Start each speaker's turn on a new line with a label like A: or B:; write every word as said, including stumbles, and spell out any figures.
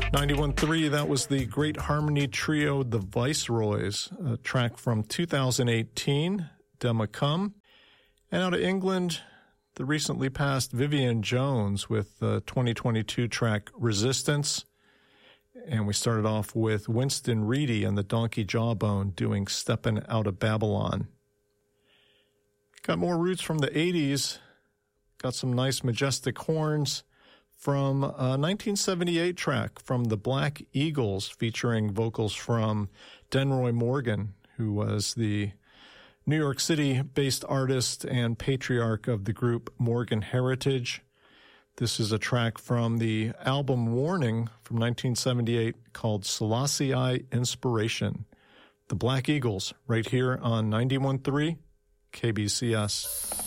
A: ninety-one point three, that was the great harmony trio, the Viceroys, a track from two thousand eighteen, Dema Cum. And out of England, the recently passed Vivian Jones with the twenty twenty-two track Resistance. And we started off with Winston Reedy and the Donkey Jawbone doing Steppin' Out of Babylon. Got more roots from the eighties. Got some nice majestic horns from a nineteen seventy-eight track from the Black Eagles featuring vocals from Denroy Morgan, who was the New York City-based artist and patriarch of the group Morgan Heritage. This is a track from the album Warning from nineteen seventy-eight called Selassie Inspiration. The Black Eagles right here on ninety-one point three K B C S.